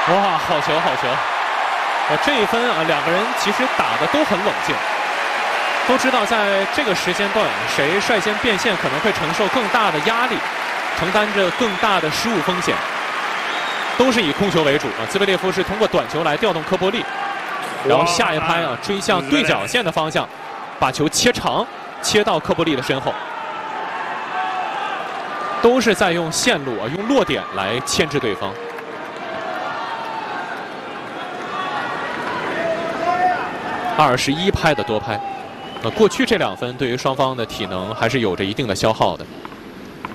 哇，好球，好球！这一分啊，两个人其实打的都很冷静，都知道在这个时间段谁率先变线可能会承受更大的压力，承担着更大的失误风险。都是以控球为主啊。兹维列夫是通过短球来调动科波利，然后下一拍啊追向对角线的方向，把球切长，切到科波利的身后。都是在用线路啊，用落点来牵制对方。21拍的多拍，过去这2分对于双方的体能还是有着一定的消耗的。